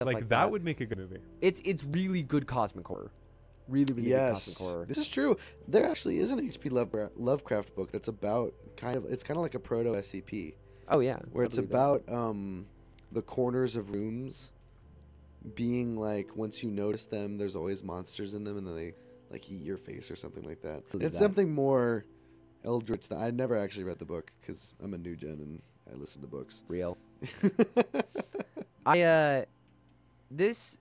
like that would make a good movie. It's really good cosmic horror. Really good cosmic horror. This is true. There actually is an H.P. Lovecraft book that's about it's kind of like a proto SCP. Oh yeah. Where it's about the corners of rooms being like, once you notice them, there's always monsters in them, and then they like eat your face or something like that. It's something more eldritch. I never actually read the book because I'm a new gen and I listen to books. Real. This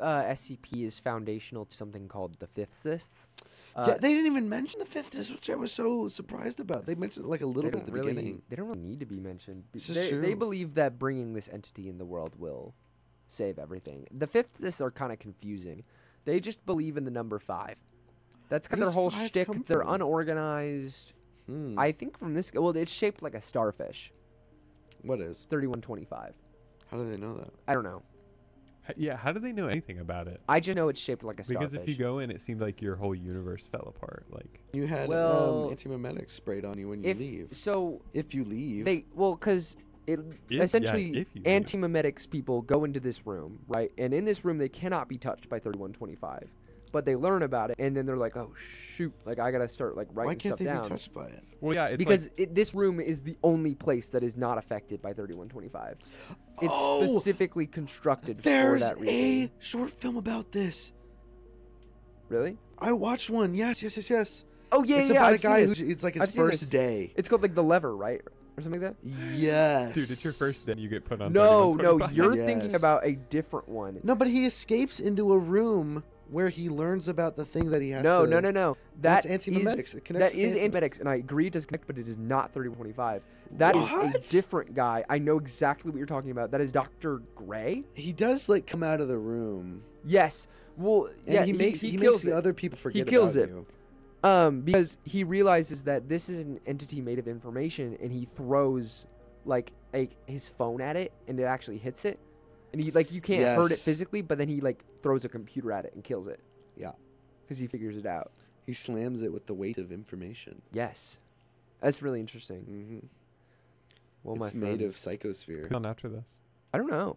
SCP is foundational to something called the Fifth Sixth. Yeah, they didn't even mention the Fifth Sixth, which I was so surprised about. They mentioned it like a little bit at the beginning. They don't really need to be mentioned. This is true. They believe that bringing this entity in the world will save everything. The Fifth Sixth are kind of confusing. They just believe in the number 5. That's kind of their whole shtick. They're unorganized. I think from this, well, it's shaped like a starfish. What is? 3125. How do they know that? I don't know. Yeah, how do they know anything about it? I just know it's shaped like a starfish. Because if you go in, it seemed like your whole universe fell apart. Like you had antimemetics sprayed on you when you leave. So if you leave, because essentially antimemetics people go into this room, right? And in this room, they cannot be touched by 3125. But they learn about it, and then they're like, "Oh shoot! Like I gotta start like writing stuff down." Why can't they be touched by it? Well, yeah, it's because this room is the only place that is not affected by 3125. It's specifically constructed for that reason. There's a short film about this. Really? I watched one. Yes. Oh yeah, it's about a guy who it's like his first day. It's called like The Lever, right? Or something like that? Yes. Dude, it's your first day you get put on. No, you're thinking about a different one. No, but he escapes into a room where he learns about the thing that he has to... No. That's antimemetics. That is antimemetics, and I agree it does connect, but it is not 3125. That is a different guy. I know exactly what you're talking about. That is Dr. Gray. He does, like, come out of the room. Yes. Well, and yeah, he makes the other people forget about you. Because he realizes that this is an entity made of information, and he throws, like his phone at it, and it actually hits it. And he you can't hurt it physically, but then he throws a computer at it and kills it. Yeah. Because he figures it out. He slams it with the weight of information. Yes. That's really interesting. Mm-hmm. Well, it's made of psychosphere. On after this. I don't know.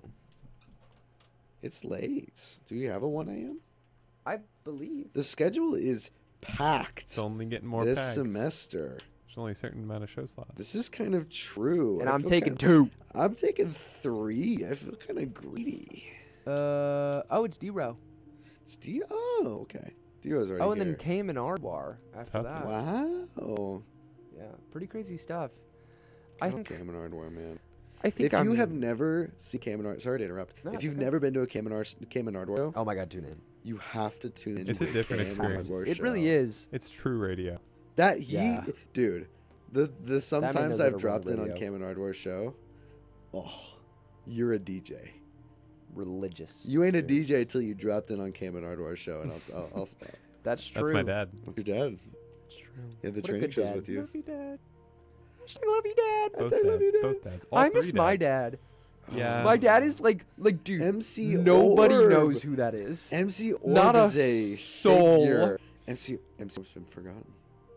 It's late. Do you have a 1 a.m.? I believe. The schedule is packed. It's only getting more this packed. Semester. There's only a certain amount of show slots. This is kind of true. And I'm taking 2. I'm taking 3. I feel kind of greedy. It's D-Row. It's D-Oh, okay. D-Ro's already and then Cayman Ardwar after that. Wow. Yeah, pretty crazy stuff. I think Cayman Ardwar, man. I think if you have never seen Cayman Ardwar, sorry to interrupt. No, if you've never been to a Cayman Ardwar show, oh my God, tune in. You have to tune in. It's a different experience. It really is. It's true radio. Dude, the sometimes I've dropped in on Cayman Ardwar's show. Oh, you're a DJ. Religious. You ain't a DJ till you dropped in on Cayman Ardwar's show, and I'll stop. That's true. That's my dad. Your dad. That's true. Yeah, the training shows with you. Love you, Dad. I love you, Dad. Both dads. I miss my dad. Yeah. My dad is like, dude. MC nobody Orb. knows who that is. MC Orb Not is a soul. Figure. MC Orb's been forgotten.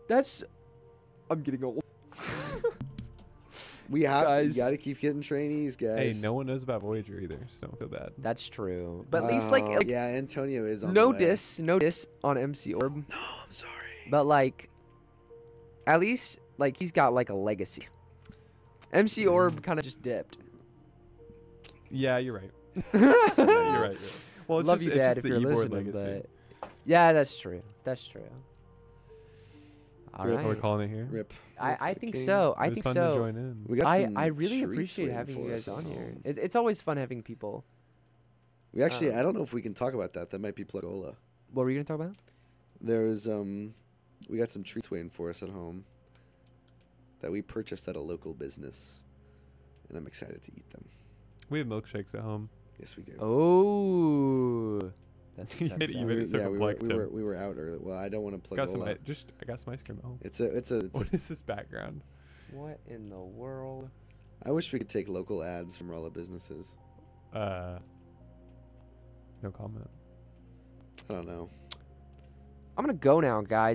I'm getting old. We gotta keep getting trainees, guys. Hey, no one knows about Voyager either, so don't feel bad. That's true. But at least yeah, Antonio is on no the way. no diss on MC Orb. No, I'm sorry. But at least he's got a legacy. MC Orb kind of just dipped. Yeah, you're right. You're right. Well, it's love just, you, it's Dad, just if the you're E-board listening. legacy. But yeah, that's true. That's true. All Are we right. calling it here? Rip. I think so. I think fun so. to join in. We got I really appreciate having you guys on here. It's always fun having people. We actually, I don't know if we can talk about that. That might be Plugola. What were you gonna talk about? There's we got some treats waiting for us at home that we purchased at a local business, and I'm excited to eat them. We have milkshakes at home. Yes, we do. Oh, that's We were out early. Well, I don't want to plug. I got some ice cream at home. It's a. What is this background? What in the world? I wish we could take local ads from Rolla businesses. No comment. I don't know. I'm gonna go now, guys.